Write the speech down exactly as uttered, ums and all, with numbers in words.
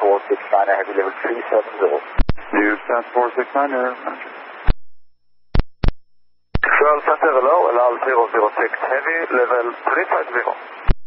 four six nine er, Heavy level three seven zero. New Stat four six nine er, twelve Sat Zero, L L zero zero six, Heavy level three five zero.